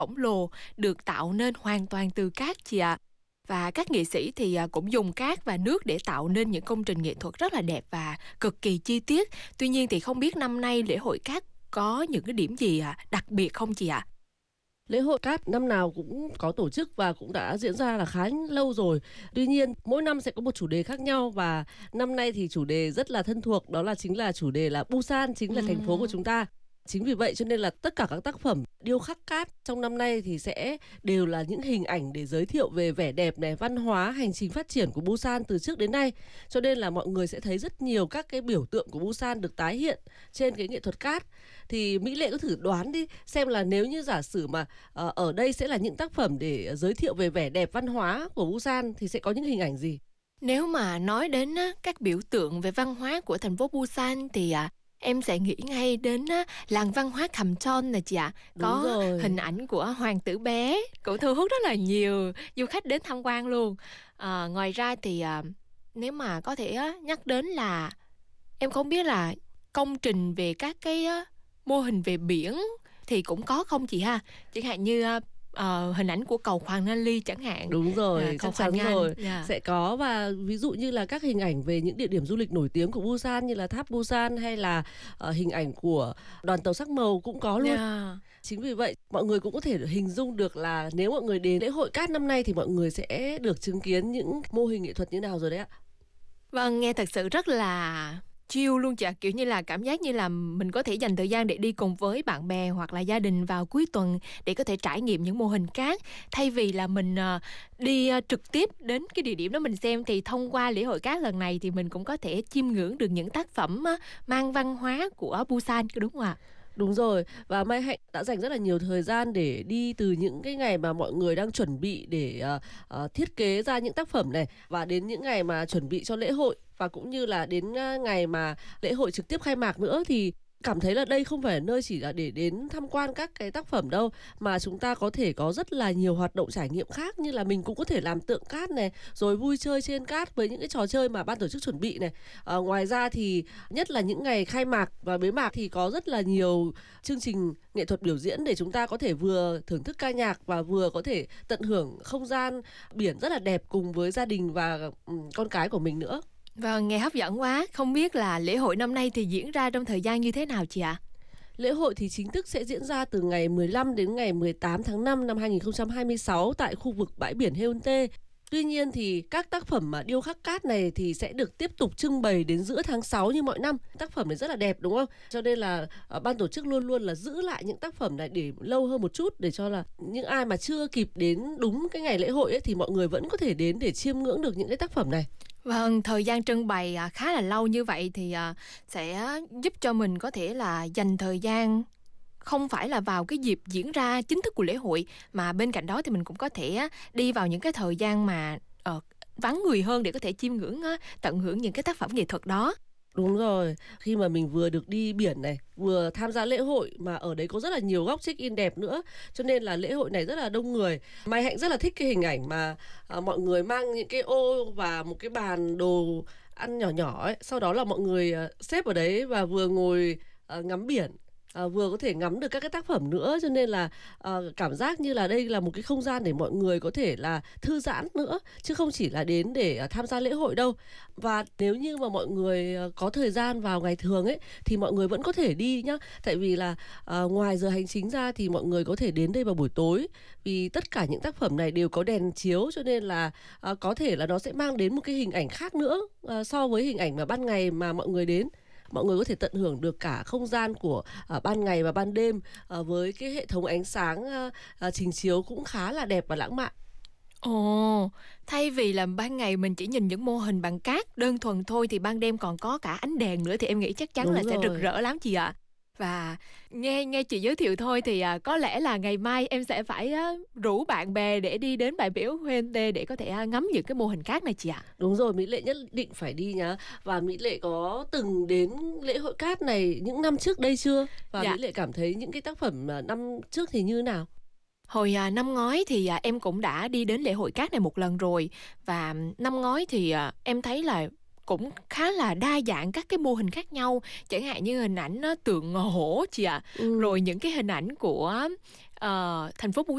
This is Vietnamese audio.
khổng lồ được tạo nên hoàn toàn từ cát chị ạ. Và các nghệ sĩ thì cũng dùng cát và nước để tạo nên những công trình nghệ thuật rất là đẹp và cực kỳ chi tiết. Tuy nhiên thì không biết năm nay lễ hội cát có những cái điểm gì đặc biệt không chị ạ? Lễ hội cát năm nào cũng có tổ chức và cũng đã diễn ra là khá lâu rồi. Tuy nhiên, mỗi năm sẽ có một chủ đề khác nhau và năm nay thì chủ đề rất là thân thuộc, đó là chính là chủ đề là Busan, chính là thành phố của chúng ta. Chính vì vậy cho nên là tất cả các tác phẩm điêu khắc cát trong năm nay thì sẽ đều là những hình ảnh để giới thiệu về vẻ đẹp này, văn hóa, hành trình phát triển của Busan từ trước đến nay. Cho nên là mọi người sẽ thấy rất nhiều các cái biểu tượng của Busan được tái hiện trên cái nghệ thuật cát. Thì Mỹ Lệ có thử đoán đi xem là nếu như giả sử mà ở đây sẽ là những tác phẩm để giới thiệu về vẻ đẹp văn hóa của Busan thì sẽ có những hình ảnh gì? Nếu mà nói đến các biểu tượng về văn hóa của thành phố Busan thì em sẽ nghĩ ngay đến làng văn hóa Kamcheon này chị ạ. Đúng Có rồi. hình ảnh của hoàng tử bé, cũng thu hút rất là nhiều du khách đến tham quan luôn. Ngoài ra thì nếu mà có thể nhắc đến là em không biết là công trình về các cái mô hình về biển thì cũng có không chị ha? Chẳng hạn như hình ảnh của cầu Hoàng Nan Ly chẳng hạn. Đúng rồi, cầu chắc chắn Hoàng An. rồi. Dạ. Sẽ có và ví dụ như là các hình ảnh về những địa điểm du lịch nổi tiếng của Busan như là tháp Busan hay là hình ảnh của đoàn tàu sắc màu cũng có luôn. Dạ. Chính vì vậy, mọi người cũng có thể hình dung được là nếu mọi người đến lễ hội cát năm nay thì mọi người sẽ được chứng kiến những mô hình nghệ thuật như nào rồi đấy ạ. Vâng, nghe thật sự rất là chill luôn chị ạ. Kiểu như là cảm giác như là mình có thể dành thời gian để đi cùng với bạn bè hoặc là gia đình vào cuối tuần để có thể trải nghiệm những mô hình cát. Thay vì là mình đi trực tiếp đến cái địa điểm đó mình xem, thì thông qua lễ hội cát lần này thì mình cũng có thể chiêm ngưỡng được những tác phẩm mang văn hóa của Busan, có đúng không ạ? Đúng rồi, và Mai Hạnh đã dành rất là nhiều thời gian để đi từ những cái ngày mà mọi người đang chuẩn bị để thiết kế ra những tác phẩm này và đến những ngày mà chuẩn bị cho lễ hội và cũng như là đến ngày mà lễ hội trực tiếp khai mạc nữa thì cảm thấy là đây không phải là nơi chỉ là để đến tham quan các cái tác phẩm đâu, mà chúng ta có thể có rất là nhiều hoạt động trải nghiệm khác, như là mình cũng có thể làm tượng cát này, rồi vui chơi trên cát với những cái trò chơi mà ban tổ chức chuẩn bị này. Ngoài ra thì nhất là những ngày khai mạc và bế mạc thì có rất là nhiều chương trình nghệ thuật biểu diễn để chúng ta có thể vừa thưởng thức ca nhạc và vừa có thể tận hưởng không gian biển rất là đẹp cùng với gia đình và con cái của mình nữa. Vâng, nghe hấp dẫn quá. Không biết là lễ hội năm nay thì diễn ra trong thời gian như thế nào chị ạ? Lễ hội thì chính thức sẽ diễn ra từ ngày 15 đến ngày 18 tháng 5 năm 2026 tại khu vực bãi biển Haeundae. Tuy nhiên thì các tác phẩm mà điêu khắc cát này thì sẽ được tiếp tục trưng bày đến giữa tháng 6 như mọi năm. Tác phẩm này rất là đẹp đúng không? Cho nên là ban tổ chức luôn luôn là giữ lại những tác phẩm này để lâu hơn một chút, để cho là những ai mà chưa kịp đến đúng cái ngày lễ hội ấy, thì mọi người vẫn có thể đến để chiêm ngưỡng được những cái tác phẩm này. Vâng, thời gian trưng bày khá là lâu như vậy thì sẽ giúp cho mình có thể là dành thời gian không phải là vào cái dịp diễn ra chính thức của lễ hội, mà bên cạnh đó thì mình cũng có thể đi vào những cái thời gian mà vắng người hơn để có thể chiêm ngưỡng, tận hưởng những cái tác phẩm nghệ thuật đó. Đúng rồi, khi mà mình vừa được đi biển này, vừa tham gia lễ hội mà ở đấy có rất là nhiều góc check-in đẹp nữa, cho nên là lễ hội này rất là đông người. Mai Hạnh rất là thích cái hình ảnh mà mọi người mang những cái ô và một cái bàn đồ ăn nhỏ nhỏ ấy, sau đó là mọi người xếp ở đấy và vừa ngồi ngắm biển. Vừa có thể ngắm được các cái tác phẩm nữa, cho nên là cảm giác như là đây là một cái không gian để mọi người có thể là thư giãn nữa, chứ không chỉ là đến để tham gia lễ hội đâu. Và nếu như mà mọi người có thời gian vào ngày thường ấy thì mọi người vẫn có thể đi nhá, tại vì là ngoài giờ hành chính ra thì mọi người có thể đến đây vào buổi tối, vì tất cả những tác phẩm này đều có đèn chiếu, cho nên là có thể là nó sẽ mang đến một cái hình ảnh khác nữa so với hình ảnh mà ban ngày mà mọi người đến. Mọi người có thể tận hưởng được cả không gian của ban ngày và ban đêm với cái hệ thống ánh sáng trình chiếu cũng khá là đẹp và lãng mạn. Ồ, thay vì là ban ngày mình chỉ nhìn những mô hình bằng cát đơn thuần thôi thì ban đêm còn có cả ánh đèn nữa thì em nghĩ chắc chắn Đúng là rồi. sẽ rực rỡ lắm chị ạ. Và nghe chị giới thiệu thôi thì có lẽ là ngày mai em sẽ phải rủ bạn bè để đi đến bãi biển Haeundae để có thể ngắm những cái mô hình cát này chị ạ. Đúng rồi, Mỹ Lệ nhất định phải đi nhá. Và Mỹ Lệ có từng đến lễ hội cát này những năm trước đây chưa? Và Dạ. Mỹ Lệ cảm thấy những cái tác phẩm năm trước thì như nào? Hồi năm ngoái thì em cũng đã đi đến lễ hội cát này một lần rồi. Và năm ngoái thì em thấy là cũng khá là đa dạng các cái mô hình khác nhau. Chẳng hạn như hình ảnh tượng hổ chị ạ. Rồi những cái hình ảnh của thành phố